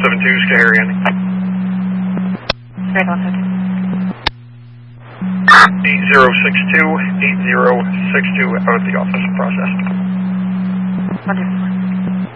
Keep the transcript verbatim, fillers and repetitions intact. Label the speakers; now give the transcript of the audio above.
Speaker 1: seven two, Skaharian.
Speaker 2: Great, one seven two.
Speaker 1: eight zero six two, eight zero six two, out of the office process.
Speaker 2: one two four.